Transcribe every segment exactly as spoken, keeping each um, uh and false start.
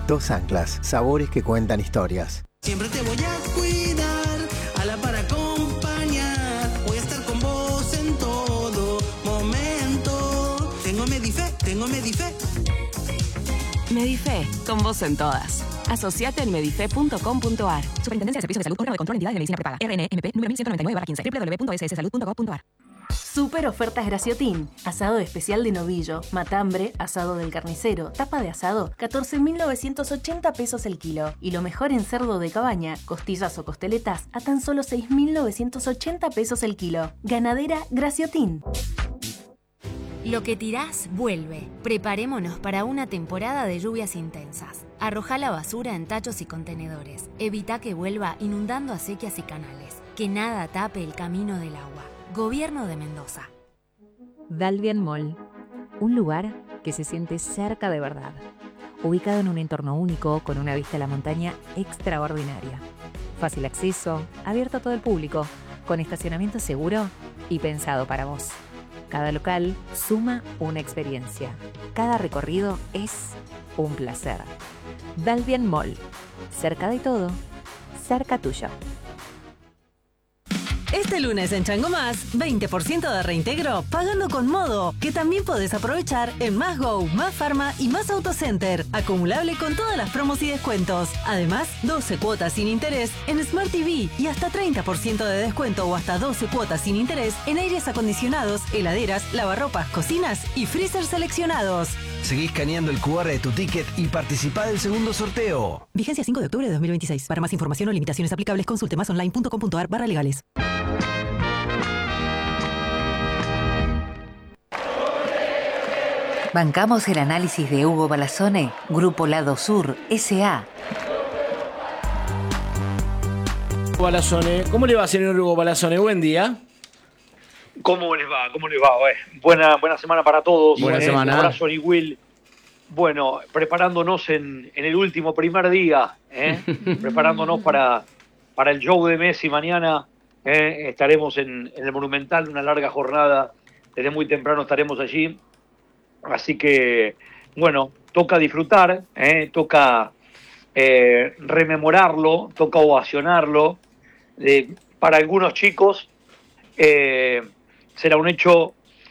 Dos anclas, sabores que cuentan historias. Siempre te voy a cuidar, a la par acompañar. Voy a estar con vos en todo momento. Tengo Medife, tengo Medife. Medife, con vos en todas. Asociate en medife punto com punto ar. Superintendencia de Servicios de Salud, órgano de control, entidad de medicina prepaga. R N M P número mil ciento noventa y nueve barra quince. doble u doble u doble u punto s s salud punto gov punto ar. Super ofertas Graciotin. Asado especial de novillo, matambre, asado del carnicero, tapa de asado, catorce mil novecientos ochenta pesos el kilo. Y lo mejor en cerdo de cabaña, costillas o costeletas, a tan solo seis mil novecientos ochenta pesos el kilo. Ganadera Graciotin. Lo que tirás, vuelve. Preparémonos para una temporada de lluvias intensas. Arrojá la basura en tachos y contenedores. Evita que vuelva inundando acequias y canales. Que nada tape el camino del agua. Gobierno de Mendoza. Dalvian Mall, un lugar que se siente cerca de verdad, ubicado en un entorno único con una vista a la montaña extraordinaria. Fácil acceso, abierto a todo el público, con estacionamiento seguro y pensado para vos. Cada local suma una experiencia. Cada recorrido es un placer. Dalvian Mall, cerca de todo, cerca tuyo. Este lunes en Chango Más, veinte por ciento de reintegro pagando con Modo, que también podés aprovechar en Más Go, Más Pharma y Más Autocenter, acumulable con todas las promos y descuentos. Además, doce cuotas sin interés en Smart T V y hasta treinta por ciento de descuento o hasta doce cuotas sin interés en aires acondicionados, heladeras, lavarropas, cocinas y freezer seleccionados. Seguí escaneando el cu erre de tu ticket y participá del segundo sorteo. Vigencia cinco de octubre de dos mil veintiséis. Para más información o limitaciones aplicables, consulte másonline punto com punto ar barra legales. Bancamos el análisis de Hugo Balazzone, Grupo Lado Sur, S A Balazzone, ¿cómo le va, señor Hugo Balazzone? Buen día. ¿Cómo les va? ¿Cómo les va? Eh? Buena, buena semana para todos. Buena eh, semana. Un abrazo, y Will. Bueno, preparándonos en, en el último primer día, eh, preparándonos para, para el show de Messi mañana. Eh, estaremos en, en el Monumental, una larga jornada. Desde muy temprano estaremos allí. Así que, bueno, toca disfrutar, eh, toca eh, rememorarlo, toca ovacionarlo. Eh, para algunos chicos eh, será un hecho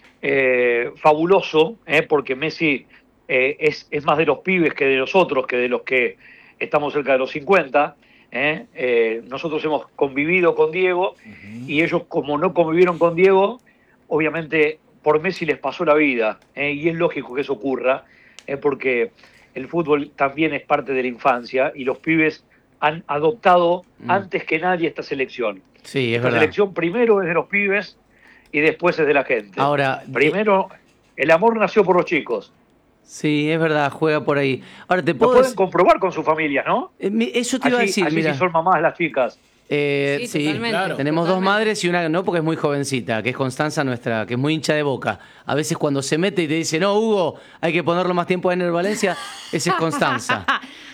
eh, fabuloso, eh, porque Messi eh, es, es más de los pibes que de nosotros, que de los que estamos cerca de los cincuenta. Eh. Eh, nosotros hemos convivido con Diego, uh-huh. Y ellos, como no convivieron con Diego, obviamente por Messi les pasó la vida, eh, y es lógico que eso ocurra, eh, porque el fútbol también es parte de la infancia y los pibes han adoptado mm. antes que nadie esta selección. Sí, es esta verdad. selección primero es de los pibes y después es de la gente. Ahora, primero, el amor nació por los chicos. Sí, es verdad, juega por ahí. Ahora te puedo Lo pueden decir... comprobar con sus familias, ¿no? Eh, eso te iba allí, a decir, allí mira. sí son mamás las chicas. Eh, sí, sí, totalmente, claro. Tenemos totalmente. dos madres y una no, porque es muy jovencita, que es Constanza nuestra, que es muy hincha de Boca. A veces cuando se mete y te dice, no, Hugo, hay que ponerlo más tiempo en el Valencia, esa es Constanza.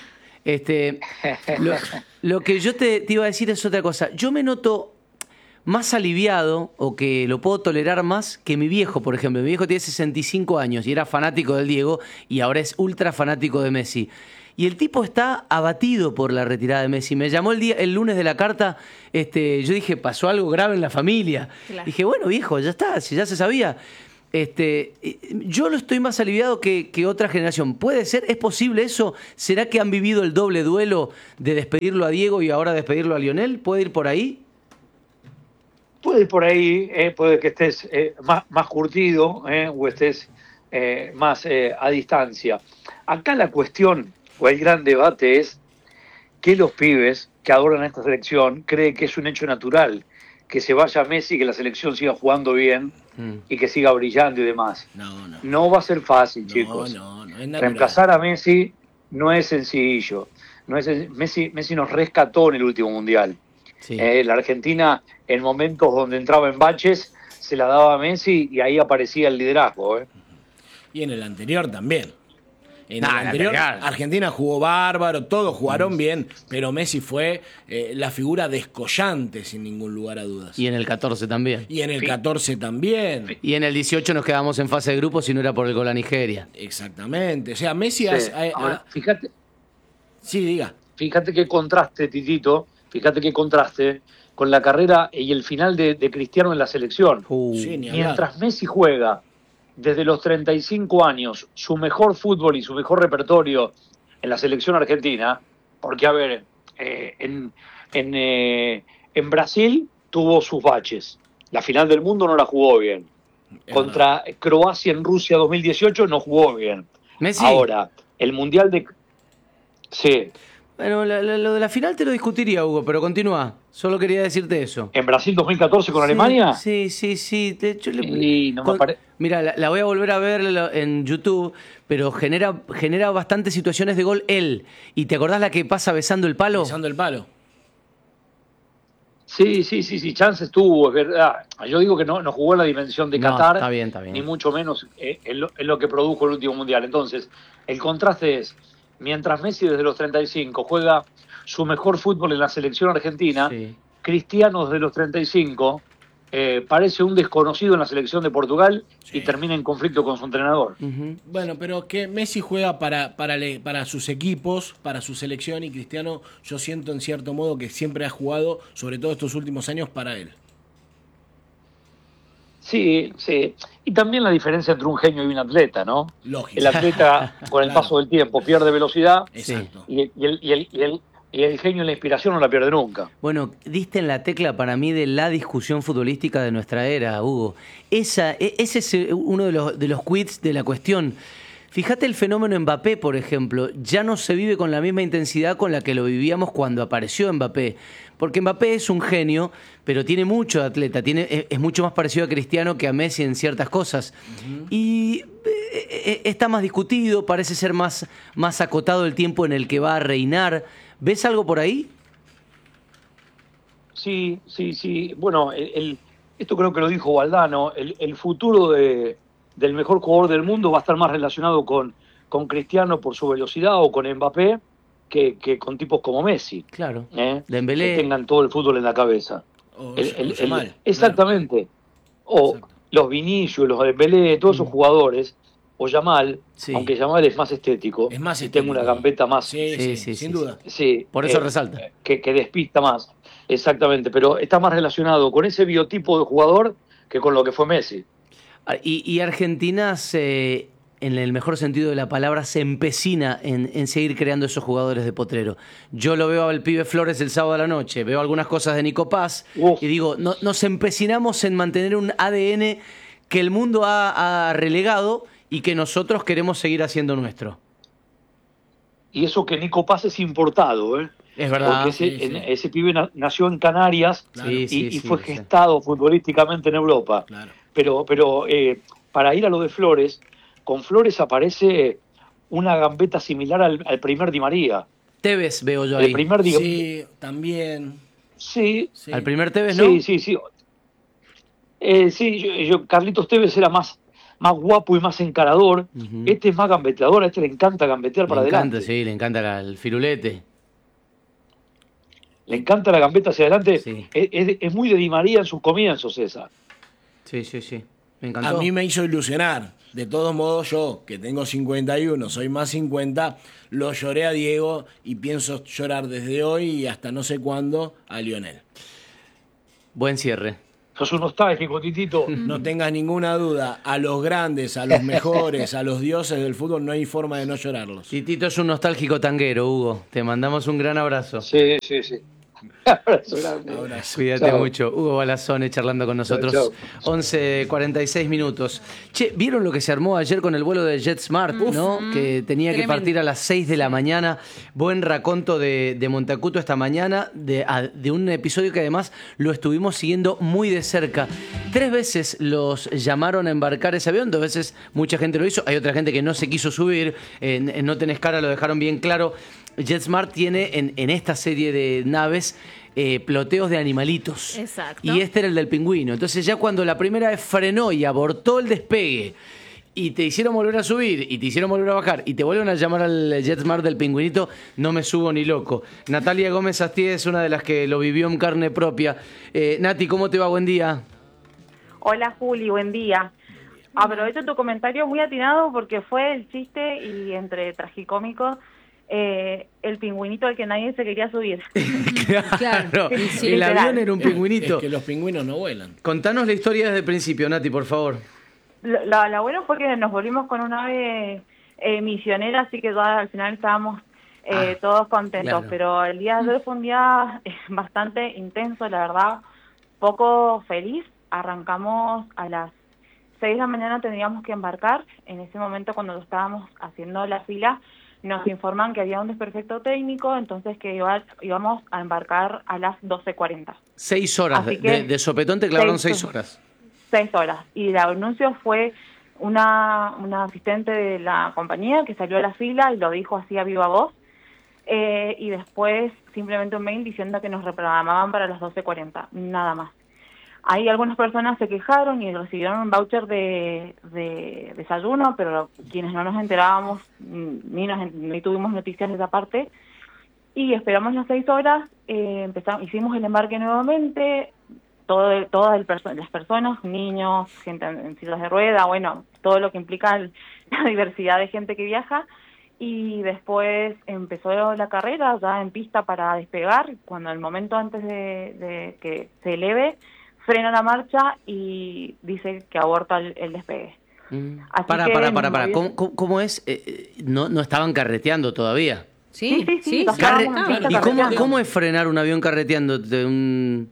Este, lo, lo que yo te, te iba a decir es otra cosa. Yo me noto más aliviado, o que lo puedo tolerar más, que mi viejo, por ejemplo. Mi viejo tiene sesenta y cinco años y era fanático del Diego y ahora es ultra fanático de Messi. Y el tipo está abatido por la retirada de Messi. Me llamó el día, el lunes de la carta, este, yo dije, pasó algo grave en la familia. Claro. Dije, bueno, viejo, ya está, si ya se sabía. Este, yo lo estoy más aliviado que, que otra generación. ¿Puede ser? ¿Es posible eso? ¿Será que han vivido el doble duelo de despedirlo a Diego y ahora despedirlo a Lionel? ¿Puede ir por ahí? Puede ir por ahí, eh, puede que estés eh, más, más curtido, eh, o estés eh, más eh, a distancia. Acá la cuestión, o el gran debate, es que los pibes que adoran a esta selección creen que es un hecho natural, que se vaya Messi, que la selección siga jugando bien mm. y que siga brillando y demás. No, no. No va a ser fácil, no, chicos. No, no, es reemplazar a Messi no es sencillo. No es, Messi, Messi nos rescató en el último Mundial. Sí. Eh, la Argentina, en momentos donde entraba en baches, se la daba a Messi y ahí aparecía el liderazgo. ¿eh? Y en el anterior también. En nah, el anterior, anterior, Argentina jugó bárbaro, todos jugaron bien, pero Messi fue eh, la figura descollante, sin ningún lugar a dudas. Y en el catorce también. Y en el catorce también. Y en el dieciocho nos quedamos en fase de grupo si no era por el gol a Nigeria. Exactamente. O sea, Messi... Sí. Ha, ha, Ahora, fíjate, Sí, diga. Fíjate qué contraste, Titito, fíjate qué contraste con la carrera y el final de, de Cristiano en la selección. Uh, Sí, ni hablar. Mientras Messi juega desde los treinta y cinco años su mejor fútbol y su mejor repertorio en la selección argentina, porque, a ver, eh, en, en, eh, en Brasil tuvo sus baches. La final del mundo no la jugó bien. Es Contra Croacia en Rusia dos mil dieciocho no jugó bien. Messi. Ahora, el Mundial de... Sí, Bueno, la- la- lo de la final te lo discutiría, Hugo, pero continúa. Solo quería decirte eso. en Brasil dos mil catorce con Sí, Alemania. Sí, sí, sí. De hecho, le- Sí, no me con- pare- Mira, la, la voy a volver a ver lo- en YouTube, pero genera, genera bastantes situaciones de gol él. ¿Y te acordás la que pasa besando el palo? Pisando el palo. Sí, sí, sí, sí, chances tuvo, es verdad. Yo digo que no, no jugó en la dimensión de No, Qatar, está bien, está bien. ni mucho menos eh, en, lo, en lo que produjo el último Mundial. Entonces, el contraste es, mientras Messi desde los treinta y cinco juega su mejor fútbol en la selección argentina, Sí. Cristiano desde los treinta y cinco eh, parece un desconocido en la selección de Portugal Sí. y termina en conflicto con su entrenador. Ujú. Bueno, pero que Messi juega para, para, le- para sus equipos, para su selección, y Cristiano, yo siento en cierto modo que siempre ha jugado, sobre todo estos últimos años, para él. Sí, sí. Y también la diferencia entre un genio y un atleta, ¿no? Lógico. El atleta, con el Claro. paso del tiempo, pierde velocidad. Exacto. Y el, y, el, y, el, y, el, y el genio en la inspiración no la pierde nunca. Bueno, diste en la tecla para mí de la discusión futbolística de nuestra era, Hugo. Esa, e- ese es eh, uno de los, de los quits de la cuestión. Fíjate el fenómeno Mbappé, por ejemplo. Ya no se vive con la misma intensidad con la que lo vivíamos cuando apareció Mbappé. Porque Mbappé es un genio, pero tiene mucho de atleta. Tiene, es, es mucho más parecido a Cristiano que a Messi en ciertas cosas. Y eh, eh, está más discutido, parece ser más, más acotado el tiempo en el que va a reinar. ¿Ves algo por ahí? Sí, sí, sí. Bueno, el, el- esto creo que lo dijo Valdano. El, el futuro de, del mejor jugador del mundo va a estar más relacionado con, con Cristiano por su velocidad o con Mbappé que, que con tipos como Messi. Claro. ¿eh? Dembélé. Que tengan todo el fútbol en la cabeza. O, El- o el- el- Yamal, exactamente. O Exacto. los Vinicius, los Dembélé, todos esos jugadores, o Yamal, Sí. aunque Yamal es más estético, Es más y tenga una estético. gambeta más, Sí, Sí, sí, sí, sin sí, duda. sí, Por eso eh, resalta. que, que despista más, exactamente, pero está más relacionado con ese biotipo de jugador que con lo que fue Messi. Ah, Y, y Argentina, se, en el mejor sentido de la palabra, se empecina en, en seguir creando esos jugadores de potrero. Yo lo veo al pibe Flores el sábado a la noche, veo algunas cosas de Nico Paz Uf. y digo, no, nos empecinamos en mantener un A D N que el mundo ha, ha relegado y que nosotros queremos seguir haciendo nuestro. Y eso que Nico Paz es importado, ¿eh? Es verdad. Porque ese, sí, sí. en- ese pibe na- nació en Canarias Claro. Sí, y, sí, y sí, fue lo sé. gestado futbolísticamente en Europa. Claro. Pero, pero eh, para ir a lo de Flores, con Flores aparece una gambeta similar al, al primer Di María. Tevez veo yo El ahí. primer Di Sí, también. Sí, Sí. Al primer Tevez, ¿no? sí, sí, sí. Eh, sí, yo, yo- Carlitos Tevez era más, más guapo y más encarador. Ujú. Este es más gambeteador, a este le encanta gambetear Le para encanta, adelante. sí, le encanta la- el firulete. Le encanta la gambeta hacia adelante. Sí. Es, es- es muy de Di María en sus comienzos esa. Sí, sí, sí. Me encantó. A mí me hizo ilusionar. De todos modos, yo, que tengo cincuenta y uno, soy más cincuenta, lo lloré a Diego y pienso llorar desde hoy y hasta no sé cuándo a Lionel. Buen cierre. Sos un nostálgico, Titito. No tengas ninguna duda, a los grandes, a los mejores, a los dioses del fútbol no hay forma de no llorarlos. Titito es un nostálgico tanguero, Hugo. Te mandamos un gran abrazo. Sí, sí, sí. Abrazo grande. Abrazo. Cuídate Chao. mucho. Hugo Balazone charlando con nosotros. Chao, once cuarenta y seis minutos. Che, ¿vieron lo que se armó ayer con el vuelo de JetSmart, no? Que tenía que Tremendo. partir a las seis de la mañana. Buen raconto de, de Montacuto esta mañana, de, a- de un episodio que además lo estuvimos siguiendo muy de cerca. Tres veces los llamaron a embarcar ese avión, dos veces mucha gente lo hizo. Hay otra gente que no se quiso subir. En, en No Tenés Cara lo dejaron bien claro. JetSmart tiene en, en esta serie de naves eh, ploteos de animalitos. Exacto. Y este era el del pingüino. Entonces ya cuando la primera vez frenó y abortó el despegue y te hicieron volver a subir y te hicieron volver a bajar y te vuelven a llamar al JetSmart del pingüinito, no me subo ni loco. Natalia Gómez Astié es una de las que lo vivió en carne propia. Eh, Nati, ¿cómo te va? Buen día. Hola Juli, buen día. Aprovecho tu comentario muy atinado porque fue el chiste y entre tragicómico eh, el pingüinito al que nadie se quería subir. Claro, Sí, el literal. avión era un pingüinito. Es que los pingüinos no vuelan. Contanos la historia desde el principio, Nati, por favor. Lo, lo, lo bueno fue que nos volvimos con una ave eh, misionera, así que ya al final estábamos eh, Ah, todos contentos, claro. pero el día de hoy fue un día eh, bastante intenso, la verdad, poco feliz. Arrancamos a las seis de la mañana, tendríamos que embarcar. En ese momento, cuando estábamos haciendo la fila, nos informan que había un desperfecto técnico, entonces que iba, íbamos a embarcar a las doce cuarenta. Seis horas Así de, que- de- de sopetón te clavaron seis seis horas. Seis horas. Y el anuncio fue una, una asistente de la compañía que salió a la fila y lo dijo así a viva voz. Eh, y después simplemente un mail diciendo que nos reprogramaban para las doce cuarenta, nada más. Ahí algunas personas se quejaron y recibieron un voucher de, de desayuno, pero quienes no nos enterábamos, mm, ni, nos, ni tuvimos noticias de esa parte. Y esperamos las seis horas, eh, empezamos, hicimos el embarque nuevamente, todo, todas el perso- las personas, niños, gente en, en sillas de rueda, bueno, todo lo que implica el- la diversidad de gente que viaja. Y después empezó la carrera ya en pista para despegar, cuando el momento antes de, de que se eleve, frena la marcha y dice que aborta el, el despegue. Así Para, que para, nos para, para. movi- ¿Cómo, cómo, cómo es? Eh, eh, no, no estaban carreteando todavía. Sí, sí, sí, ya Carre- estábamos en pista ¿Y cómo, carreteando. cómo es frenar un avión carreteando? De un...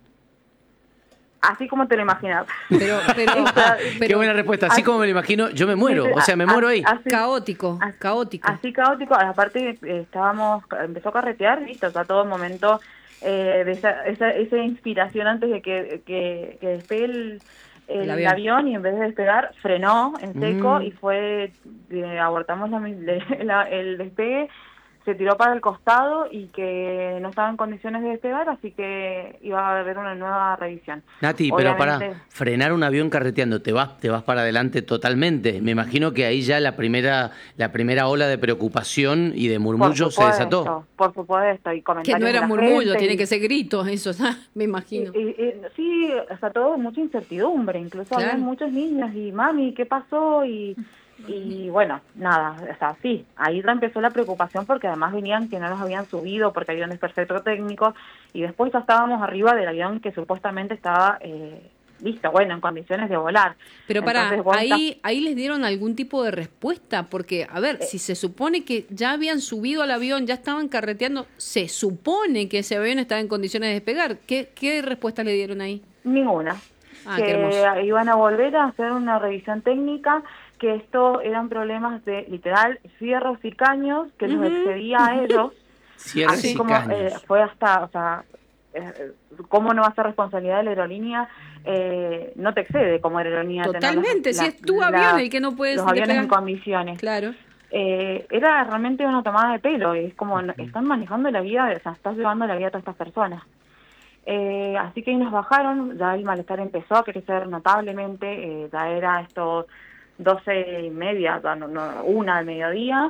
Así como te lo imaginas. Pero, pero, Qué buena respuesta. Así como me lo imagino, yo me muero. O sea, me muero ahí. Caótico, caótico. Así caótico, aparte eh, estábamos, empezó a carretear, listo, ya todo el momento eh, de esa, esa, esa inspiración antes de que, que, que despegue el, el, El avión. avión. Y en vez de despegar, frenó en seco Mm. y fue, eh, abortamos la, la- el despegue, se tiró para el costado y que no estaba en condiciones de despegar, así que iba a haber una nueva revisión. Nati, pero para Obviamente- frenar un avión carreteando, te vas, te vas para adelante totalmente. Me imagino que ahí ya la primera, la primera ola de preocupación y de murmullo Por se desató. supuesto, Por supuesto, y comentarios Que no de era la murmullo, gente tiene y- que ser gritos, eso, me imagino. Y- y- sí, o sea, todo mucha incertidumbre, incluso Claro. había muchos niños y mami, ¿qué pasó? Y, y bueno, nada, o sea, sí, ahí ya empezó la preocupación porque además venían que no nos habían subido porque había un desperfecto técnico y después ya estábamos arriba del avión que supuestamente estaba eh, listo, bueno, en condiciones de volar. Pero para, Entonces, vos ahí, ahí les dieron algún tipo de respuesta, porque, a Eh. ver, si se supone que ya habían subido al avión, ya estaban carreteando, se supone que ese avión estaba en condiciones de despegar. ¿Qué, qué respuesta le dieron ahí? Ninguna. Ah, qué hermoso. Que iban a volver a hacer una revisión técnica, que esto eran problemas de, literal, fierros y caños, que los Ujú, excedía a ujú. ellos. Fierros Así y como caños. eh, fue hasta, o sea, eh, ¿cómo no va a ser responsabilidad de la aerolínea? Eh, no te excede como aerolínea. tener las- Totalmente, si las- es tu las- avión el que no puedes los aviones despegar. en condiciones. Claro. Eh, era realmente una tomada de pelo, es como no- están manejando la vida, o sea, estás llevando la vida a todas estas personas. Eh, así que ahí nos bajaron, ya el malestar empezó a crecer notablemente, eh, ya era esto doce y media, ya no, no, una al mediodía.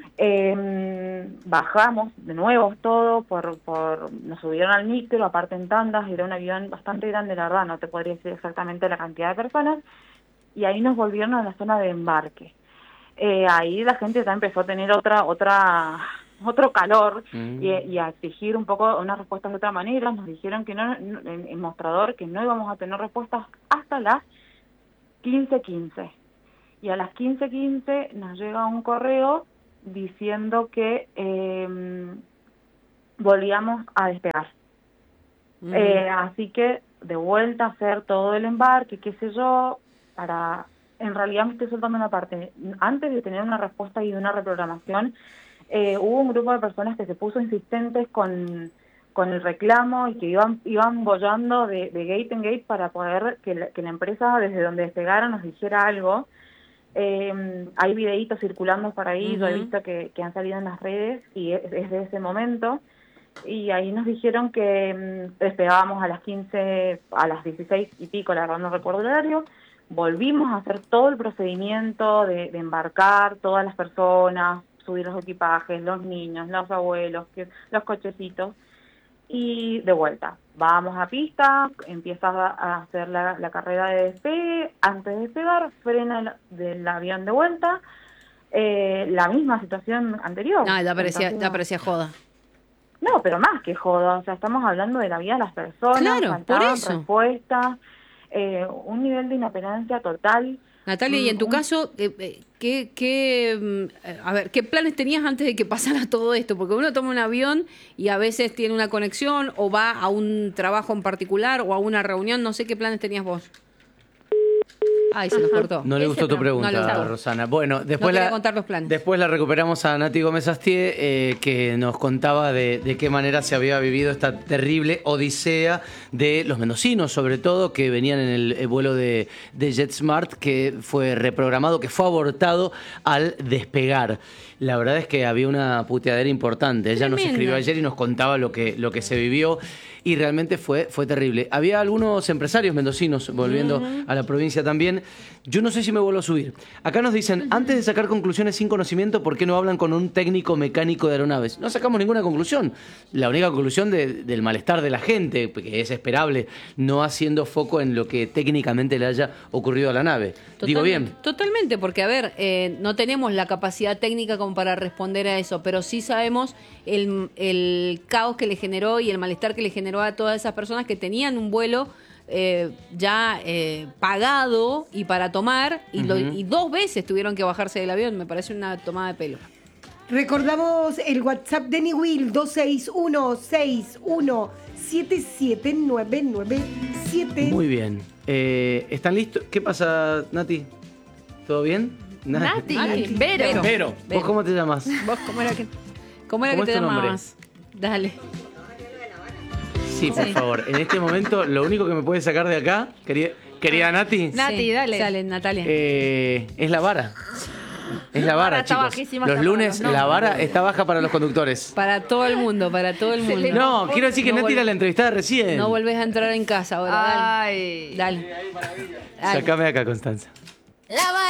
Eh, bajamos de nuevo todo, por, por nos subieron al micro, aparte en tandas, era un avión bastante grande, la verdad, no te podría decir exactamente la cantidad de personas, y ahí nos volvieron a la zona de embarque. Eh, ahí la gente ya empezó a tener otra otra otro calor Mm. y, y a exigir un poco unas respuestas de otra manera. Nos dijeron que no, no- en el mostrador que no íbamos a tener respuestas hasta las quince quince. Y a las quince quince nos llega un correo diciendo que eh, volvíamos a despegar. Ujú. Eh, así que de vuelta a hacer todo el embarque, qué sé yo, para... En realidad me estoy soltando una parte. Antes de tener una respuesta y una reprogramación, eh, hubo un grupo de personas que se puso insistentes con, con el reclamo y que iban iban bollando de, de gate en gate para poder que la, que la empresa desde donde despegara nos dijera algo. Eh, hay videitos circulando por ahí, yo he Ujú. visto que, que han salido en las redes y es, es de ese momento. Y ahí nos dijeron que mm, despegábamos a las quince, a las dieciséis y pico, la verdad no recuerdo el horario. Volvimos a hacer todo el procedimiento de, de embarcar todas las personas, subir los equipajes, los niños, los abuelos, que, los cochecitos, y de vuelta. Vamos a pista, empiezas a, a hacer la, la carrera de despegue, antes de despegar, frena el, del avión de vuelta, eh, la misma situación anterior. No, ya parecía, Entonces, ya no. parecía joda. No, pero más que joda, o sea, estamos hablando de la vida de las personas, Claro, faltaban por eso. respuestas, eh, un nivel de inoperancia total. Natalia, y en tu Mm, caso, eh, eh, ¿qué, qué, mm, a ver, ¿qué planes tenías antes de que pasara todo esto? Porque uno toma un avión y a veces tiene una conexión o va a un trabajo en particular o a una reunión, no sé qué planes tenías vos. Ay, se nos cortó. No le gustó tu pregunta, No le gustó. Rosana. Bueno, No después, quería la, contar los planes. después la recuperamos a Nati Gómez Astier, eh, que nos contaba de, de qué manera se había vivido esta terrible odisea de los mendocinos, sobre todo, que venían en el, el vuelo de, de JetSmart, que fue reprogramado, que fue abortado al despegar. La verdad es que había una puteadera importante. Ella nos Tremenda. escribió ayer y nos contaba lo que, lo que se vivió. Y realmente fue, fue terrible. Había algunos empresarios mendocinos, volviendo uh-huh. a la provincia también. Yo no sé si me vuelvo a subir. Acá nos dicen, uh-huh. antes de sacar conclusiones sin conocimiento, ¿por qué no hablan con un técnico mecánico de aeronaves? No sacamos ninguna conclusión. La única conclusión de, del malestar de la gente, que es esperable, no haciendo foco en lo que técnicamente le haya ocurrido a la nave. Totalmente, Digo bien. Totalmente, porque a ver, eh, no tenemos la capacidad técnica como para responder a eso, pero sí sabemos el, el caos que le generó y el malestar que le generó a todas esas personas que tenían un vuelo eh, ya eh, pagado y para tomar y, lo, Uh-huh. y dos veces tuvieron que bajarse del avión. Me parece una tomada de pelo. Recordamos el WhatsApp de Niwil dos seis uno seis uno siete siete nueve nueve siete. Muy bien. Eh, ¿Están listos? ¿Qué pasa, Nati? ¿Todo bien? Nati, Nati. Vero. Vero. ¿Vos cómo te llamas? ¿Vos cómo era que, cómo era ¿Cómo que es te tu nombre? llamabas? Dale. Sí, por Sí. favor. En este momento, lo único que me puede sacar de acá, querida, querida Nati, Nati, sí, dale. Sale, Natalia. eh, es la vara. Es la vara, vara está chicos. bajísima Los hasta lunes para los la nombres. vara está baja para los conductores. Para todo el mundo, para todo el mundo. No, quiero decir que No Nati vol- era la entrevistada recién. No volvés a entrar en casa ahora. Dale. Dale. Dale. Sácame acá, Constanza. La